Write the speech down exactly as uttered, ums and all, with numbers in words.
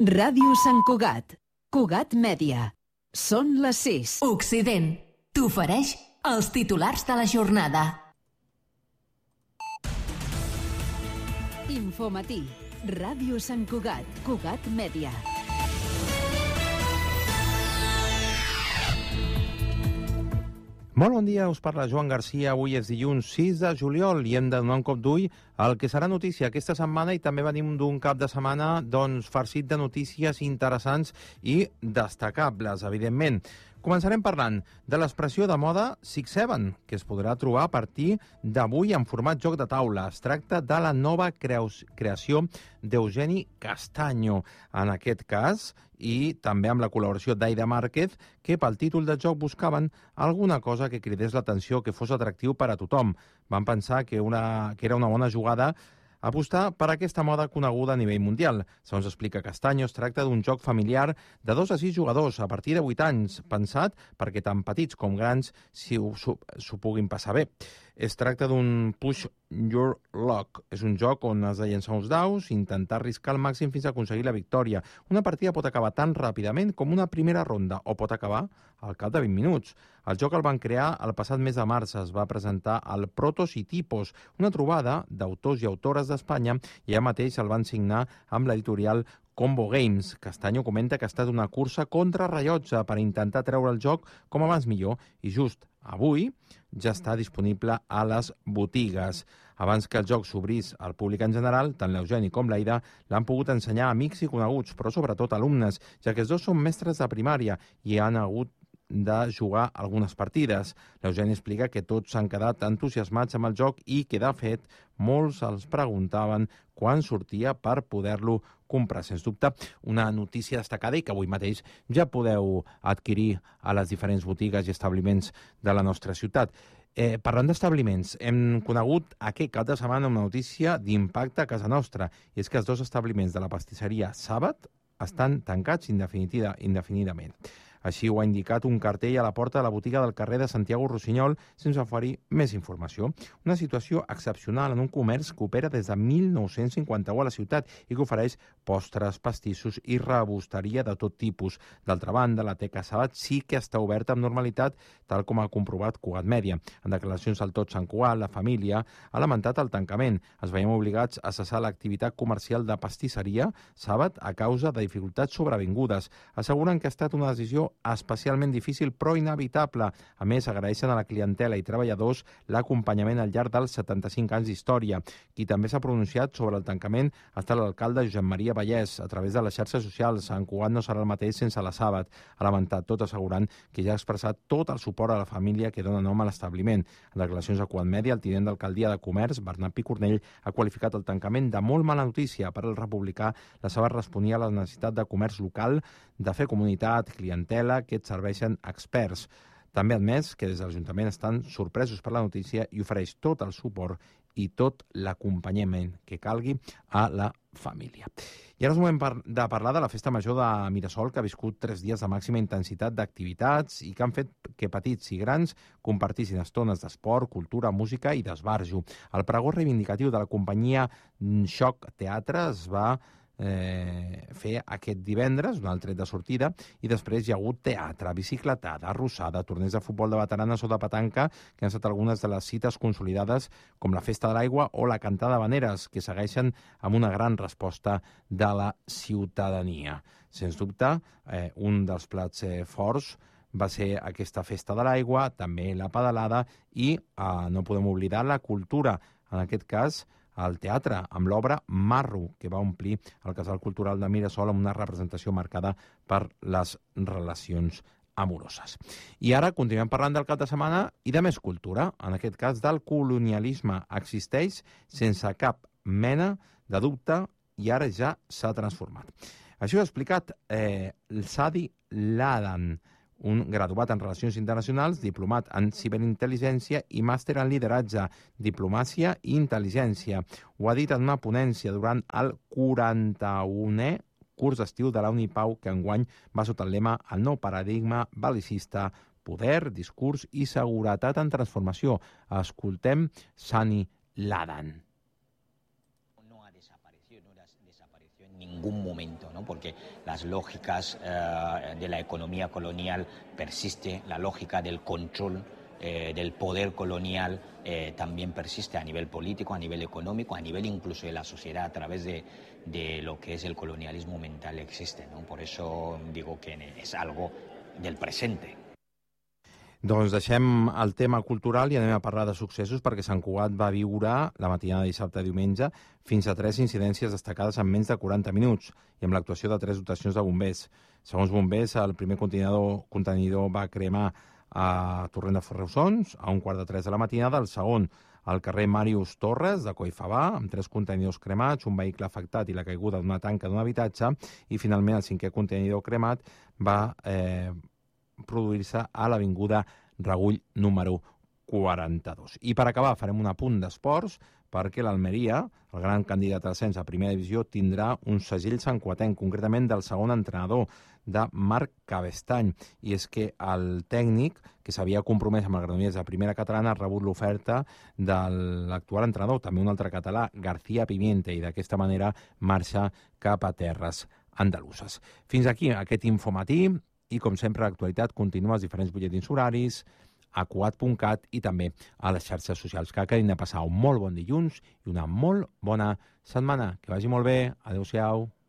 Ràdio Sant Cugat. Cugat Mèdia. Són les sis. Occident t'ofereix els titulars de la jornada. Infomatí. Ràdio Sant Cugat. Cugat Mèdia. Molt bon dia, us parla Joan Garcia. Avui és dilluns sis de juliol i hem de donar un cop d'ull al que serà notícia aquesta setmana, i també venim d'un cap de setmana doncs, farcit de notícies interessants i destacables, evidentment. Començarem parlant de l'expressió de moda six seven, que es podrà trobar a partir d'avui en format joc de taula. Es tracta de la nova creació d'Eugeni Castaño, en aquest cas, i també amb la col·laboració d'Aida Márquez, que pel títol del joc buscaven alguna cosa que cridés l'atenció, que fos atractiu per a tothom. Van pensar que, una, que era una bona jugada apostar per aquesta moda coneguda a nivell mundial. Segons explica Castaño, es tracta d'un joc familiar de dos a sis jugadors a partir de vuit anys, pensat perquè tant petits com grans s'ho puguin passar bé. Es tracta d'un push your luck. És un joc on has de llençar uns daus i intentar arriscar al màxim fins a aconseguir la victòria. Una partida pot acabar tan ràpidament com una primera ronda, o pot acabar al cap de vint minuts. El joc el van crear el passat mes de març. Es va presentar al Protos i Tipos, una trobada d'autors i autores d'Espanya, i ja mateix el van signar amb l'editorial Combo Games. Castaño comenta que ha estat una cursa contra rellotge per intentar treure el joc com abans millor, i just avui ja està disponible a les botigues. Abans que el joc s'obrís al públic en general, tant l'Eugeni com l'Aida l'han pogut ensenyar a amics i coneguts, però sobretot alumnes, ja que els dos són mestres de primària i han hagut de jugar algunes partides. L'Eugeni explica que tots s'han quedat entusiasmats amb el joc i que, de fet, molts els preguntaven quan sortia per poder-lo comprar. Sens dubte, una notícia destacada i que avui mateix ja podeu adquirir a les diferents botigues i establiments de la nostra ciutat. Eh, parlant d'establiments, hem conegut aquest cap de setmana una notícia d'impacte a casa nostra, i és que els dos establiments de la pastisseria Sàbat estan tancats indefinida, indefinidament. Així ho ha indicat un cartell a la porta de la botiga del carrer de Santiago Rossinyol, sense oferir més informació. Una situació excepcional en un comerç que opera des de mil nou-cents cinquanta-u a la ciutat i que ofereix postres, pastissos i rebosteria de tot tipus. D'altra banda, la Teca Sàbat sí que està oberta amb normalitat, tal com ha comprovat Cugat Mèdia. En declaracions al Tot Sant Cugat, la família ha lamentat el tancament. Es veiem obligats a cessar l'activitat comercial de pastisseria Sàbat a causa de dificultats sobrevingudes. Asseguren que ha estat una decisió especialment difícil però inevitable. A més, agraeixen a la clientela i treballadors l'acompanyament al llarg dels setanta-cinc anys d'història. Qui també s'ha pronunciat sobre el tancament ha estat l'alcalde Josep Maria Vallès. A través de les xarxes socials, Sant Cugat no serà el mateix sense la Sàbat. Ha lamentat tot, assegurant que ja ha expressat tot el suport a la família que dona nom a l'establiment. En declaracions a Cugat Mèdia, el tinent d'alcaldia de Comerç, Bernat Picornell, ha qualificat el tancament de molt mala notícia. Per al republicà, la Sàbat responia a la necessitat de comerç local, de fer comunitat, clientela, que et serveixen experts. També ha admès que des de l'Ajuntament estan sorpresos per la notícia i ofereix tot el suport i tot l'acompanyament que calgui a la família. I ara és moment de parlar de la Festa Major de Mirasol, que ha viscut tres dies de màxima intensitat d'activitats i que han fet que petits i grans compartissin estones d'esport, cultura, música i d'esbarjo. El pregó reivindicatiu de la companyia Xoc Teatre es va Eh, fer aquest divendres, un altre de sortida, i després hi ha hagut teatre, bicicletada, arrossada, torneig de futbol de veteranes o de petanca, que han estat algunes de les cites consolidades, com la Festa de l'Aigua o la Cantada d'Habaneres, que segueixen amb una gran resposta de la ciutadania. Sens dubte, eh, un dels plats eh, forts va ser aquesta Festa de l'Aigua, també la pedalada i eh, no podem oblidar la cultura, en aquest cas al teatre, amb l'obra Marro, que va omplir el Casal Cultural de Mirasol amb una representació marcada per les relacions amoroses. I ara continuem parlant del cap de setmana i de més cultura, en aquest cas del colonialisme. Existeix sense cap mena de dubte i ara ja s'ha transformat. Això ho ha explicat eh, el Sadi Ladan, un graduat en Relacions Internacionals, diplomat en Ciberintel·ligència i màster en Lideratge, Diplomàcia i Intel·ligència. Ho ha dit en una ponència durant el quaranta-unè curs d'estiu de la Unipau, que enguany va sota el lema El nou paradigma bel·licista, poder, discurs i seguretat en transformació. Escoltem Sani Ladan. No ha desaparecido, no era desaparecido. En ningún momento, ¿no? Porque las lógicas eh, de la economía colonial persiste, la lógica del control eh, del poder colonial eh, también persiste a nivel político, a nivel económico, a nivel incluso de la sociedad a través de, de lo que es el colonialismo mental existe, ¿no? Por eso digo que es algo del presente. Doncs deixem el tema cultural i anem a parlar de successos, perquè Sant Cugat va viure la matinada de dissabte a diumenge fins a tres incidències destacades en menys de quaranta minuts i amb l'actuació de tres dotacions de bombers. Segons bombers, el primer contenidor, contenidor va cremar a Torrent de Ferrusons a un quart de tres de la matinada, el segon al carrer Màrius Torres de Collfabà, amb tres contenidors cremats, un vehicle afectat i la caiguda d'una tanca d'un habitatge, i finalment el cinquè contenidor cremat va eh, produir-se a l'avinguda Regull número quaranta-dos. I per acabar farem un apunt d'esports perquè l'Almeria, el gran candidat a l'ascens a primera divisió, tindrà un segell santcuatenc, concretament del segon entrenador, de Marc Cabestany. I és que el tècnic, que s'havia compromès amb el Granollers de primera catalana, ha rebut l'oferta de l'actual entrenador, també un altre català, García Pimienta, i d'aquesta manera marxa cap a terres andaluses. Fins aquí aquest infomatí. I, com sempre, l'actualitat continua als diferents butlletins horaris, a cugat punt cat i també a les xarxes socials. Que acabin de passar un molt bon dilluns i una molt bona setmana. Que vagi molt bé. Adéu-siau.